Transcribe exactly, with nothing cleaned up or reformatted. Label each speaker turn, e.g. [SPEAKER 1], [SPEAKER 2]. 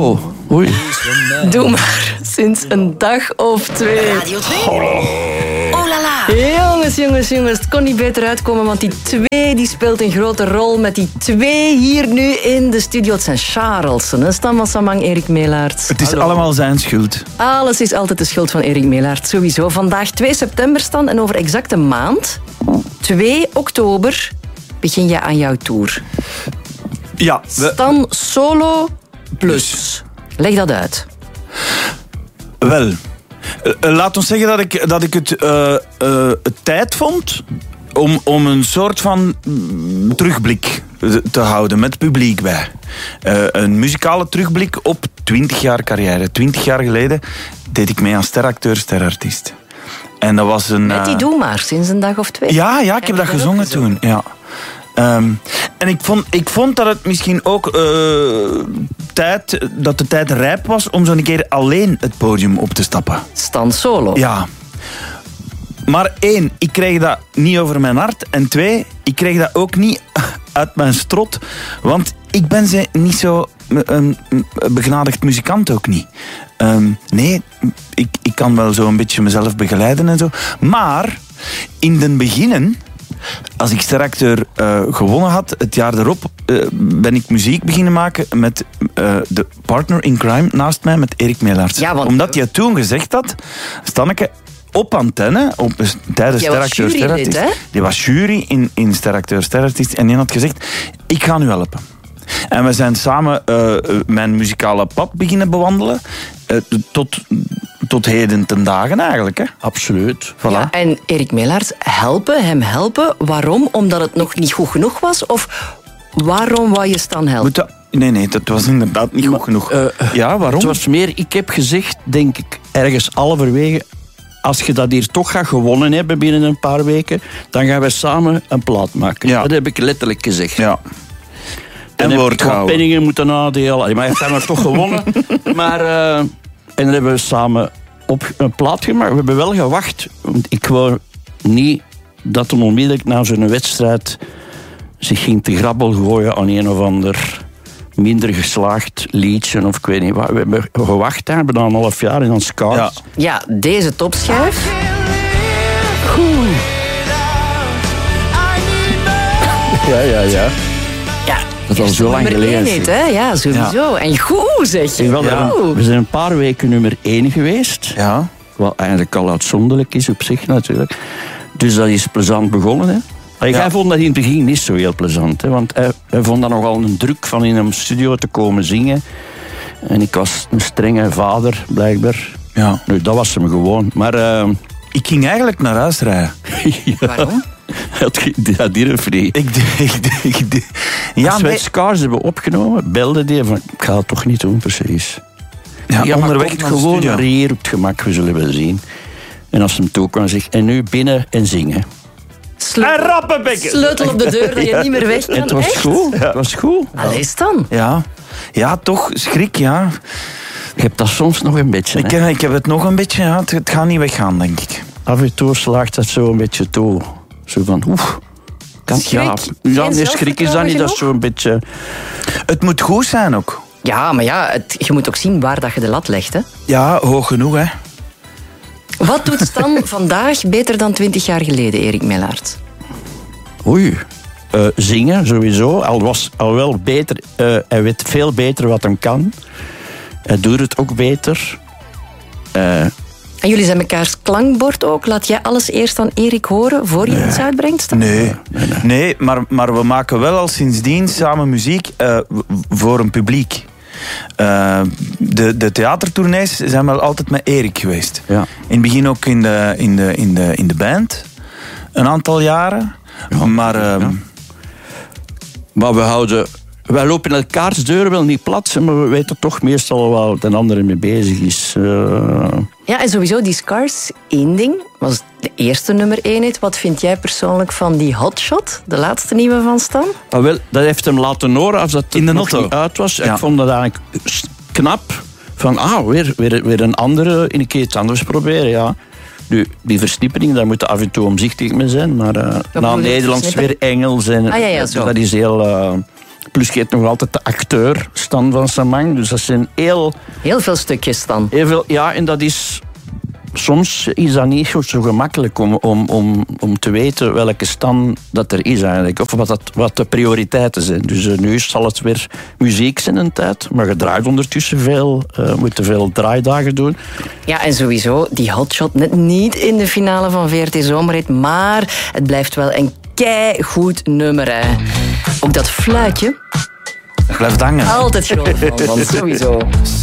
[SPEAKER 1] Oh, oei.
[SPEAKER 2] Doe maar, sinds een dag of twee.
[SPEAKER 3] Radio twee. Oh la la.
[SPEAKER 2] Jongens, jongens, jongens, het kon niet beter uitkomen, want die twee die speelt een grote rol met die twee hier nu in de studio. Het zijn Charlesen, hè? Stan Massamang, Erik Meelaerts.
[SPEAKER 1] Het is Hallo. allemaal zijn schuld.
[SPEAKER 2] Alles is altijd de schuld van Erik Meelaerts, sowieso. Vandaag twee september, Stan, en over exact een maand, twee oktober, begin je aan jouw tour.
[SPEAKER 1] Ja. We...
[SPEAKER 2] Stan Solo Plus. Leg dat uit.
[SPEAKER 1] Wel... Uh, laat ons zeggen dat ik, dat ik het uh, uh, tijd vond om, om een soort van mm, terugblik te houden met het publiek bij. Uh, een muzikale terugblik op twintig jaar carrière. twintig jaar geleden deed ik mee aan Steracteur, Sterartiest. En dat was een... Uh...
[SPEAKER 2] Met die Doe maar, sinds een dag of twee.
[SPEAKER 1] Ja, ja ik heb dat gezongen toen. Ja. Um, en ik vond, ik vond dat het misschien ook uh, tijd, dat de tijd rijp was om zo'n keer alleen het podium op te stappen.
[SPEAKER 2] Stan Solo.
[SPEAKER 1] Ja. Maar één, ik kreeg dat niet over mijn hart. En twee, ik kreeg dat ook niet uit mijn strot. Want ik ben ze niet zo een begenadigd muzikant ook niet. Um, nee, ik, ik kan wel zo een beetje mezelf begeleiden en zo. Maar in den beginnen... Als ik Steracteur uh, gewonnen had, het jaar erop, uh, ben ik muziek beginnen maken met uh, de partner in crime naast mij, met Erik Meelaerts.
[SPEAKER 2] Ja, want...
[SPEAKER 1] Omdat hij toen gezegd had, Stanneke, op antenne, op, tijdens Steracteur Sterartiest. Die was jury in, in Steracteur Sterartiest en die had gezegd, ik ga u helpen. En we zijn samen uh, mijn muzikale pad beginnen bewandelen. Uh, tot, tot heden ten dagen eigenlijk. Hè?
[SPEAKER 4] Absoluut.
[SPEAKER 1] Voilà.
[SPEAKER 2] Ja, en Erik Meelaerts, helpen, hem helpen. Waarom? Omdat het nog niet goed genoeg was? Of waarom wou je Stan helpen?
[SPEAKER 1] Dat, nee, nee, dat was inderdaad niet goed genoeg.
[SPEAKER 4] Uh,
[SPEAKER 1] ja, waarom?
[SPEAKER 4] Het was meer, ik heb gezegd, denk ik, ergens halverwege... Als je dat hier toch gaat gewonnen hebben binnen een paar weken, dan gaan we samen een plaat maken. Ja. Dat heb ik letterlijk gezegd.
[SPEAKER 1] Ja.
[SPEAKER 4] En heb ik wat penningen moeten nadelen. Maar hij heeft toch gewonnen. Maar, uh, en dan hebben we samen op een plaat gemaakt. We hebben wel gewacht. Want ik wou niet dat hij onmiddellijk na zo'n wedstrijd zich ging te grabbel gooien aan een of ander minder geslaagd liedje of ik weet niet wat. We hebben gewacht daar, bijna een half jaar in ons scout.
[SPEAKER 2] Ja. ja, deze topschijf.
[SPEAKER 4] Goed. Ja, ja, ja.
[SPEAKER 2] Ja.
[SPEAKER 4] Dat was zo lang geleden.
[SPEAKER 2] Niet, hè? Ja, sowieso. Ja. En goed, zeg je.
[SPEAKER 4] Ja. We zijn een paar weken nummer één geweest.
[SPEAKER 1] Ja.
[SPEAKER 4] Wat eigenlijk al uitzonderlijk is op zich natuurlijk. Dus dat is plezant begonnen. Hè. Ja. Hij vond dat in het begin niet zo heel plezant. Hè, want hij, hij vond dat nogal een druk van in een studio te komen zingen. En ik was een strenge vader, blijkbaar.
[SPEAKER 1] Ja.
[SPEAKER 4] Nu, dat was hem gewoon. Maar... Uh...
[SPEAKER 1] Ik ging eigenlijk naar huis rijden.
[SPEAKER 2] Ja. Waarom?
[SPEAKER 4] Dat durf niet.
[SPEAKER 1] Ik, ik, ik, ik,
[SPEAKER 4] ja, Als wij nee. Scars hebben opgenomen, belde die van, ik ga het toch niet doen, precies.
[SPEAKER 1] Ja,
[SPEAKER 4] ja
[SPEAKER 1] onderweg
[SPEAKER 4] het gewoon naar hier op het gemak, we zullen wel zien. En als hem toe kwam, zegt, en nu binnen en zingen.
[SPEAKER 2] Sleutel,
[SPEAKER 1] en rappenbekken.
[SPEAKER 2] Sleutel op de deur, dat je niet meer weg kan.
[SPEAKER 4] En het was
[SPEAKER 2] echt?
[SPEAKER 4] goed. Ja. Het was goed.
[SPEAKER 2] Allee, Stan.
[SPEAKER 1] Ja. Ja, toch, schrik, ja.
[SPEAKER 4] Je hebt dat soms nog een beetje.
[SPEAKER 1] Ik, ik heb het nog een beetje, ja. Het, het gaat niet weggaan, denk ik.
[SPEAKER 4] Af en toe slaagt dat zo een beetje toe. Zo van, oef. Kan,
[SPEAKER 2] schrik?
[SPEAKER 4] Ja, ja nee, schrik is dat niet, dat is zo een beetje...
[SPEAKER 1] Het moet goed zijn ook.
[SPEAKER 2] Ja, maar ja, het, je moet ook zien waar dat je de lat legt, hè.
[SPEAKER 1] Ja, hoog genoeg, hè.
[SPEAKER 2] Wat doet Stan vandaag beter dan twintig jaar geleden, Erik Meelaerts?
[SPEAKER 4] Oei. Uh, zingen, sowieso. Al was al wel beter. Uh, hij weet veel beter wat hij kan. Hij doet het ook beter. Uh,
[SPEAKER 2] En jullie zijn mekaars klankbord ook. Laat jij alles eerst aan Erik horen voor je nee. iets uitbrengt? Stan?
[SPEAKER 1] Nee, nee, nee. nee maar, maar we maken wel al sindsdien samen muziek uh, voor een publiek. Uh, de, de theatertournees zijn wel altijd met Erik geweest.
[SPEAKER 4] Ja.
[SPEAKER 1] In het begin ook in de, in de, in de, in de band. Een aantal jaren. Ja, maar, uh,
[SPEAKER 4] ja. maar we houden... Wij lopen in elkaars deuren wel niet plat, maar we weten toch meestal waar de andere mee bezig is. Uh...
[SPEAKER 2] Ja, en sowieso die Scars, één ding, was de eerste nummer één hit. Wat vind jij persoonlijk van die Hotshot, de laatste nieuwe van Stan?
[SPEAKER 4] Ah, wel, dat heeft hem laten horen als dat
[SPEAKER 1] in de
[SPEAKER 4] nog niet uit was. Ja. Ik vond dat eigenlijk knap. Van, ah, weer, weer, weer een andere, een keer iets anders proberen, ja. Nu, die versnippering, daar moet je af en toe omzichtig mee zijn. Maar uh, na Nederlands weer Engels. En,
[SPEAKER 2] ah, ja, ja, zo.
[SPEAKER 4] Dat is heel... Uh, Plus je hebt nog altijd de acteur Stan van Samang. Dus dat zijn heel...
[SPEAKER 2] Heel veel stukjes dan.
[SPEAKER 4] Heel veel, ja, en dat is... Soms is dat niet zo gemakkelijk om, om, om, om te weten welke Stan dat er is eigenlijk. Of wat, dat, wat de prioriteiten zijn. Dus uh, nu zal het weer muziek zijn een tijd. Maar je draait ondertussen veel. Uh, moet veel draaidagen doen.
[SPEAKER 2] Ja, en sowieso die hotshot net niet in de finale van V R T Zomerhit. Maar het blijft wel een keigoed nummer. Hè. Ook dat fluitje.
[SPEAKER 1] Blijft hangen.
[SPEAKER 2] Altijd groot van, want sowieso.